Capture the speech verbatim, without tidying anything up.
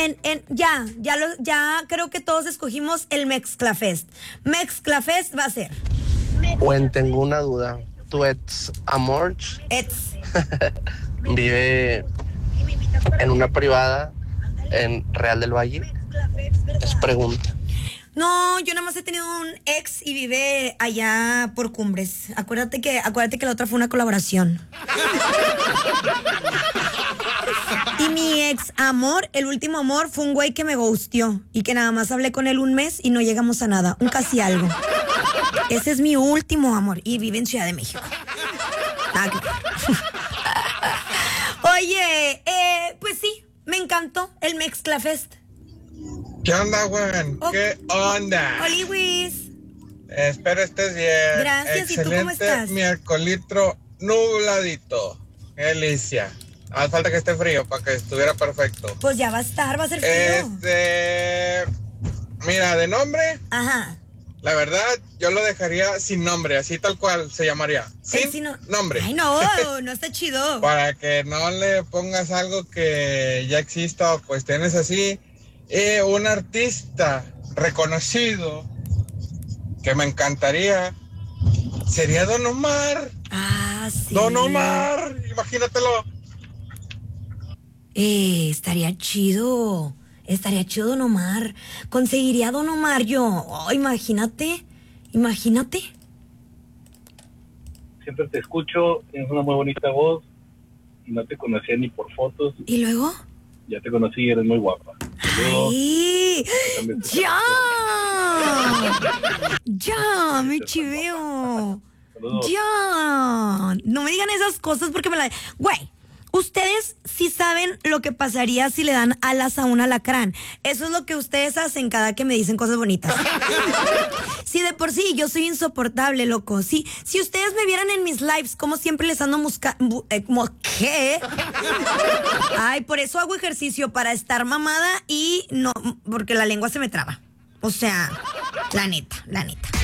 en, en, ya, ya, lo, ya creo que todos escogimos el Mezclafest. Mezclafest va a ser. Bueno, tengo una duda. ¿Tu ex amor Ex. vive en una privada en Real del Valle? Es pregunta. No, yo nada más he tenido un ex y vive allá por Cumbres. Acuérdate que, acuérdate que la otra fue una colaboración. Y mi ex amor, el último amor, fue un güey que me ghosteó y que nada más hablé con él un mes y no llegamos a nada, un casi algo. Ese es mi último amor y vive en Ciudad de México. Ah, Oye, eh, pues sí, me encantó el Mezclafest. ¿Qué onda, Juan? Oh. ¿Qué onda? Oli, Luis. Espero estés bien. Gracias, ¿y tú cómo estás? Excelente miércolitro nubladito. Qué delicia. Hace falta que esté frío para que estuviera perfecto. Pues ya va a estar, va a ser frío. Este... Mira, de nombre, Ajá. la verdad, yo lo dejaría sin nombre, así tal cual se llamaría. Sin si no... nombre. Ay, no, no está chido. Para que no le pongas algo que ya exista o cuestiones así. Y un artista reconocido que me encantaría sería Don Omar. Ah, sí. Don Omar, imagínatelo. Eh, estaría chido. Estaría chido Don Omar. Conseguiría Don Omar yo. Oh, imagínate. Imagínate. Siempre te escucho, tienes una muy bonita voz y no te conocía ni por fotos. ¿Y luego? Ya te conocí y eres muy guapa. Saludos. ¡Ay! ¡Ya! ¡Ya! ¡Me chiveo! Saludos. ¡Ya! No me digan esas cosas porque me la... Güey, ustedes sí saben lo que pasaría si le dan alas a un alacrán. Eso es lo que ustedes hacen cada que me dicen cosas bonitas. Sí, de por sí, yo soy insoportable, loco. Sí, si ustedes me vieran en mis lives, como siempre les ando musca... Eh, ¿Qué? Ay, por eso hago ejercicio, para estar mamada y no... Porque la lengua se me traba. O sea, la neta, la neta.